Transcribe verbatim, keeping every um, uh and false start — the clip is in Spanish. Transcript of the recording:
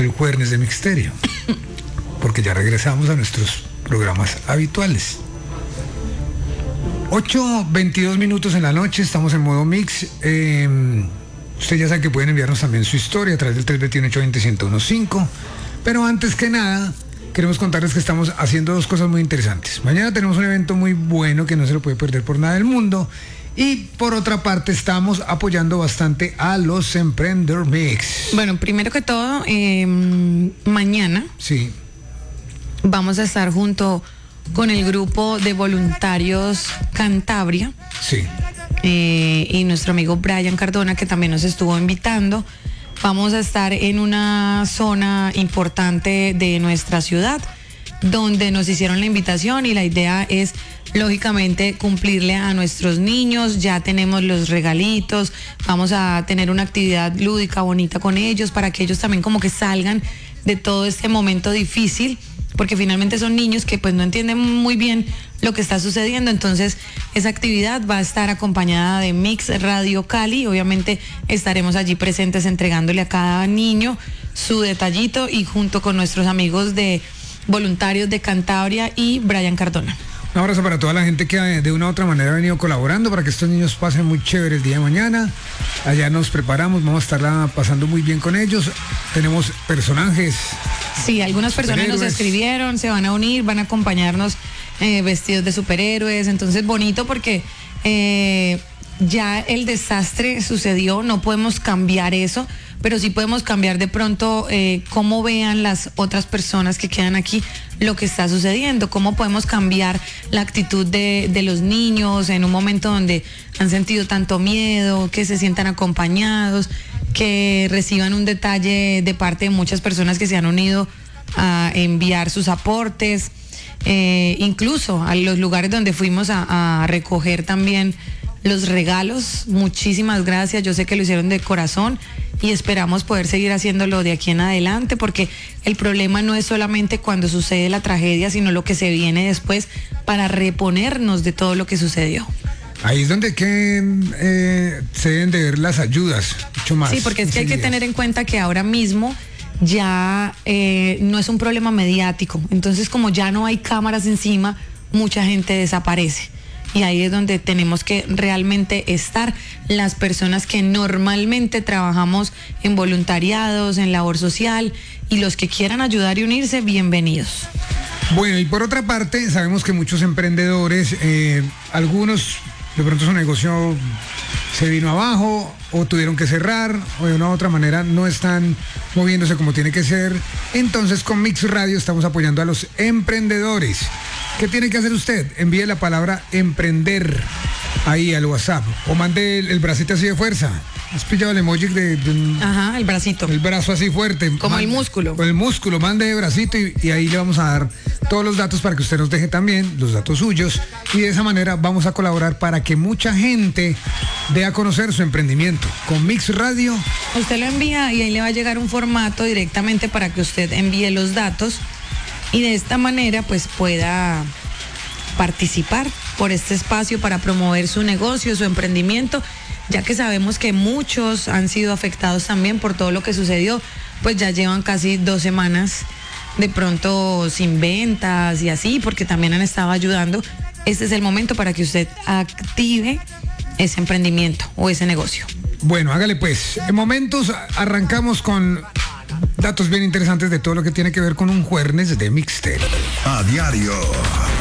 fue el Jueves de Misterio, porque ya regresamos a nuestros programas habituales. ocho veintidós minutos en la noche, estamos en modo mix. Eh, usted ya sabe que pueden enviarnos también su historia a través del tres dos uno, ocho dos cero, uno uno cinco. Pero antes que nada, queremos contarles que estamos haciendo dos cosas muy interesantes. Mañana tenemos un evento muy bueno que no se lo puede perder por nada del mundo. Y por otra parte estamos apoyando bastante a los Emprendedor Mix. Bueno, primero que todo, eh, mañana sí. vamos a estar junto con el grupo de voluntarios Cantabria. Sí. Eh, y nuestro amigo Brian Cardona, que también nos estuvo invitando. Vamos a estar en una zona importante de nuestra ciudad, donde nos hicieron la invitación y la idea es, lógicamente, cumplirle a nuestros niños. Ya tenemos los regalitos, vamos a tener una actividad lúdica bonita con ellos para que ellos también como que salgan de todo este momento difícil, porque finalmente son niños que pues no entienden muy bien lo que está sucediendo. Entonces esa actividad va a estar acompañada de Mix Radio Cali. Obviamente estaremos allí presentes entregándole a cada niño su detallito, y junto con nuestros amigos de voluntarios de Cantabria y Brian Cardona. Un abrazo para toda la gente que de una u otra manera ha venido colaborando para que estos niños pasen muy chévere el día de mañana. Allá nos preparamos, vamos a estarla pasando muy bien con ellos. Tenemos personajes. Sí, algunas personas nos escribieron, se van a unir, van a acompañarnos eh, vestidos de superhéroes. Entonces, bonito porque eh, ya el desastre sucedió, no podemos cambiar eso, pero sí podemos cambiar de pronto eh, cómo vean las otras personas que quedan aquí lo que está sucediendo, cómo podemos cambiar la actitud de, de los niños en un momento donde han sentido tanto miedo, que se sientan acompañados, que reciban un detalle de parte de muchas personas que se han unido a enviar sus aportes, eh, incluso a los lugares donde fuimos a, a recoger también los regalos. Muchísimas gracias, yo sé que lo hicieron de corazón y esperamos poder seguir haciéndolo de aquí en adelante, porque el problema no es solamente cuando sucede la tragedia, sino lo que se viene después para reponernos de todo lo que sucedió. Ahí es donde que, eh, se deben de ver las ayudas, mucho más. Sí, porque es que hay que tener en cuenta que ahora mismo ya eh, no es un problema mediático, entonces como ya no hay cámaras encima, mucha gente desaparece. Y ahí es donde tenemos que realmente estar las personas que normalmente trabajamos en voluntariados, en labor social, y los que quieran ayudar y unirse, bienvenidos. Bueno, y por otra parte, sabemos que muchos emprendedores, eh, algunos de pronto su negocio se vino abajo o tuvieron que cerrar o de una u otra manera no están moviéndose como tiene que ser. Entonces con Mix Radio estamos apoyando a los emprendedores. ¿Qué tiene que hacer usted? Envíe la palabra emprender ahí al WhatsApp o mande el, el bracito así de fuerza. ¿Has pillado el emoji de, de un, Ajá, el bracito. El brazo así fuerte. Como mande, el músculo. Con el músculo, mande el bracito y, y ahí le vamos a dar todos los datos para que usted nos deje también los datos suyos, y de esa manera vamos a colaborar para que mucha gente dé a conocer su emprendimiento. Con Mix Radio. Usted lo envía y ahí le va a llegar un formato directamente para que usted envíe los datos y de esta manera pues pueda participar por este espacio para promover su negocio, su emprendimiento, ya que sabemos que muchos han sido afectados también por todo lo que sucedió, pues ya llevan casi dos semanas de pronto sin ventas y así, porque también han estado ayudando. Este es el momento para que usted active ese emprendimiento o ese negocio. Bueno, hágale pues. En momentos arrancamos con datos bien interesantes de todo lo que tiene que ver con un jueves de Mixtape. A diario.